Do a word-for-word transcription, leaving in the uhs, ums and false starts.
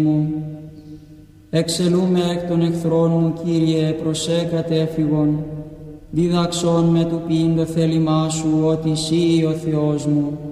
μου. Εξελούμε εκ των εχθρών μου, Κύριε, προσέ κατέφυγον. Διδάξον με του ποιήν το θέλημά σου, ότι Συ ο Θεός μου.